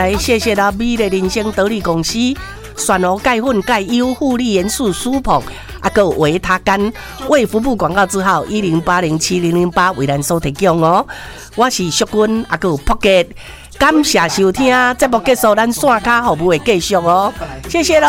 来谢谢啦，美丽人生得力公司。选猴钙粉钙优护力元素舒膨，还有维他甘。卫福部广告字号10807008为咱所提供哦。我是淑君，还有朴杰，感谢收听，节目结束，咱线卡服务会继续哦，谢谢喽。